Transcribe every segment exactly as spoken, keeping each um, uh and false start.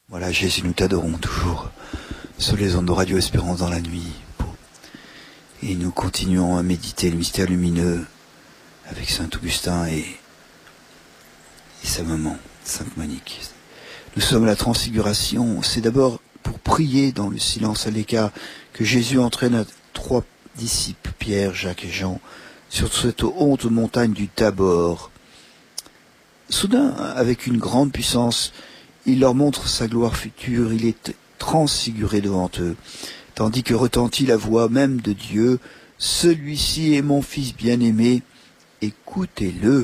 Voilà, Jésus, nous t'adorons toujours sur les ondes de Radio Espérance dans la nuit. Et nous continuons à méditer le mystère lumineux avec Saint Augustin et, et sa maman, Sainte Monique. Nous sommes à la Transfiguration. C'est d'abord pour prier dans le silence à l'écart que Jésus entraîne trois disciples, Pierre, Jacques et Jean, sur cette haute montagne du Tabor. Soudain, avec une grande puissance, il leur montre sa gloire future, il est transfiguré devant eux, tandis que retentit la voix même de Dieu, « Celui-ci est mon Fils bien-aimé, écoutez-le »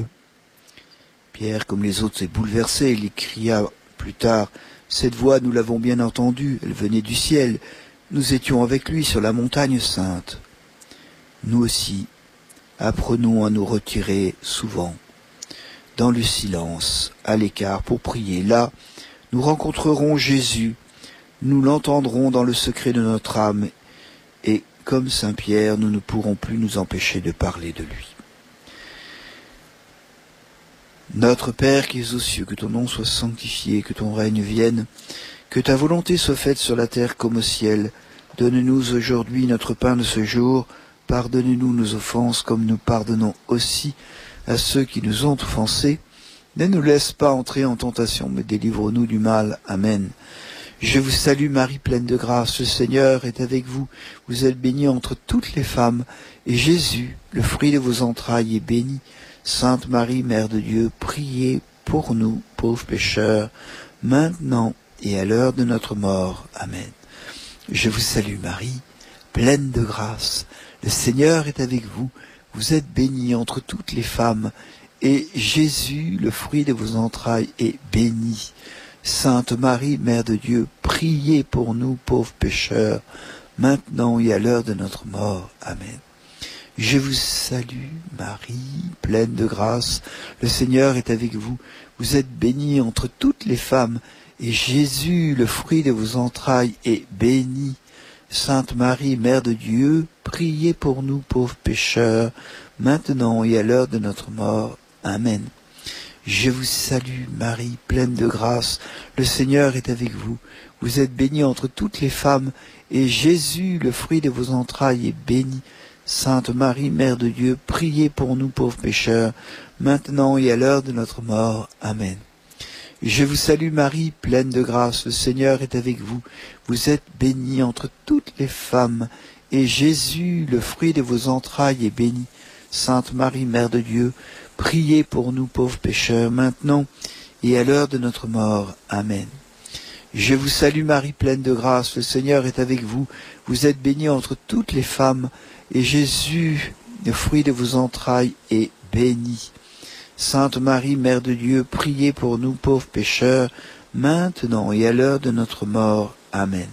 Pierre, comme les autres, s'est bouleversé, il cria plus tard, « Cette voix, nous l'avons bien entendue, elle venait du ciel, nous étions avec lui sur la montagne sainte. » Nous aussi, apprenons à nous retirer souvent, dans le silence, à l'écart, pour prier. Là, nous rencontrerons Jésus, nous l'entendrons dans le secret de notre âme, et comme Saint Pierre, nous ne pourrons plus nous empêcher de parler de lui. Notre Père qui es aux cieux, que ton nom soit sanctifié, que ton règne vienne, que ta volonté soit faite sur la terre comme au ciel. Donne-nous aujourd'hui notre pain de ce jour, pardonne-nous nos offenses comme nous pardonnons aussi à ceux qui nous ont offensés. Ne nous laisse pas entrer en tentation, mais délivre-nous du mal. Amen. Je vous salue Marie, pleine de grâce, le Seigneur est avec vous. Vous êtes bénie entre toutes les femmes, et Jésus, le fruit de vos entrailles, est béni. Sainte Marie, Mère de Dieu, priez pour nous, pauvres pécheurs, maintenant et à l'heure de notre mort. Amen. Je vous salue Marie, pleine de grâce, le Seigneur est avec vous. Vous êtes bénie entre toutes les femmes, et Jésus, le fruit de vos entrailles, est béni. Sainte Marie, Mère de Dieu, priez pour nous, pauvres pécheurs, maintenant et à l'heure de notre mort. Amen. Je vous salue, Marie, pleine de grâce, le Seigneur est avec vous. Vous êtes bénie entre toutes les femmes, et Jésus, le fruit de vos entrailles, est béni. Sainte Marie, Mère de Dieu, priez pour nous, pauvres pécheurs, maintenant et à l'heure de notre mort. Amen. Je vous salue, Marie, pleine de grâce, le Seigneur est avec vous. Vous êtes bénie entre toutes les femmes, et Jésus, le fruit de vos entrailles, est béni. Sainte Marie, Mère de Dieu, priez pour nous, pauvres pécheurs, maintenant et à l'heure de notre mort. Amen. Je vous salue, Marie, pleine de grâce, le Seigneur est avec vous. Vous êtes bénie entre toutes les femmes, et Jésus, le fruit de vos entrailles, est béni. Sainte Marie, Mère de Dieu, priez pour nous pauvres pécheurs, maintenant et à l'heure de notre mort. Amen. Je vous salue Marie, pleine de grâce, le Seigneur est avec vous. Vous êtes bénie entre toutes les femmes, et Jésus, le fruit de vos entrailles, est béni. Sainte Marie, Mère de Dieu, priez pour nous pauvres pécheurs, maintenant et à l'heure de notre mort. Amen.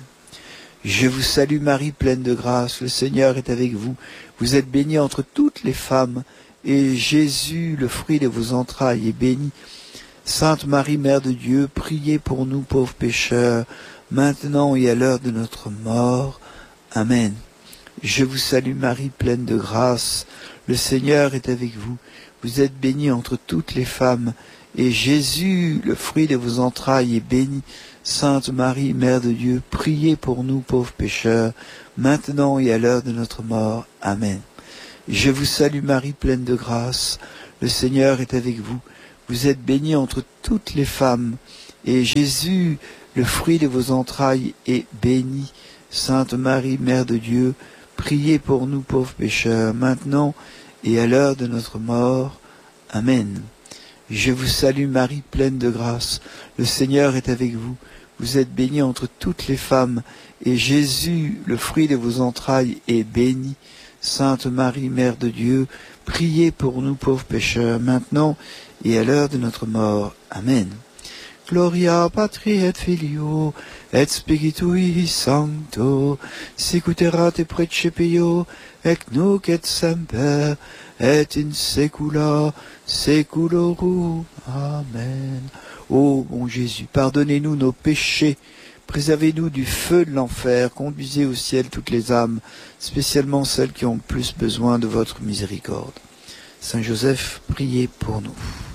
Je vous salue Marie, pleine de grâce, le Seigneur est avec vous. Vous êtes bénie entre toutes les femmes, et Jésus, le fruit de vos entrailles, est béni. Sainte Marie, Mère de Dieu, priez pour nous pauvres pécheurs, maintenant et à l'heure de notre mort. Amen. Je vous salue Marie, pleine de grâce, le Seigneur est avec vous. Vous êtes bénie entre toutes les femmes, et Jésus, le fruit de vos entrailles, est béni. Sainte Marie, Mère de Dieu, priez pour nous pauvres pécheurs, maintenant et à l'heure de notre mort. Amen. Je vous salue Marie, pleine de grâce, le Seigneur est avec vous. Vous êtes bénie entre toutes les femmes, et Jésus, le fruit de vos entrailles, est béni. Sainte Marie, Mère de Dieu, priez pour nous pauvres pécheurs, maintenant et à l'heure de notre mort. Amen. Je vous salue Marie, pleine de grâce, le Seigneur est avec vous. Vous êtes bénie entre toutes les femmes, et Jésus, le fruit de vos entrailles, est béni. Sainte Marie, Mère de Dieu, priez pour nous pauvres pécheurs, maintenant et à l'heure de notre mort. Amen. Gloria Patri et Filio, et Spiritui Sancto, sicuterat et precepio, ec nunc et semper, et in saecula saeculorum. Amen. Ô mon Jésus, pardonnez-nous nos péchés, préservez-nous du feu de l'enfer, conduisez au ciel toutes les âmes, spécialement celles qui ont le plus besoin de votre miséricorde. Saint Joseph, priez pour nous.